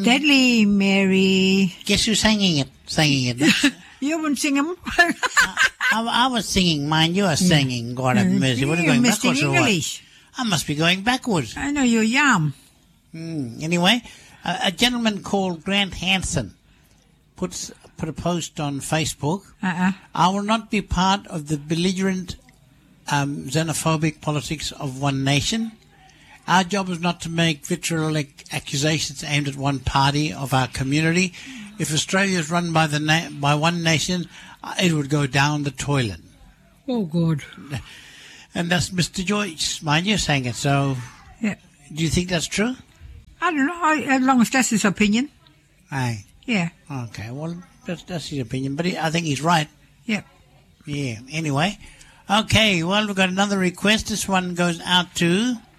Deadly Mary. Guess who's singing it? You wouldn't sing them. I was singing, mind you are singing. God have mercy. What are you going backwards or what? English. I must be going backwards. I know you're young. Anyway, a gentleman called Grant Hansen put a post on Facebook. I will not be part of the belligerent, xenophobic politics of one nation. Our job is not to make vitriolic accusations aimed at one party of our community. If Australia is run by one nation, it would go down the toilet. Oh, God. And that's Mr. Joyce, mind you, saying it. So, yeah. Do you think that's true? I don't know, as long as that's his opinion. Aye. Yeah. Okay, well, that's his opinion, but I think he's right. Yep. Yeah, anyway. Okay, well, we've got another request. This one goes out to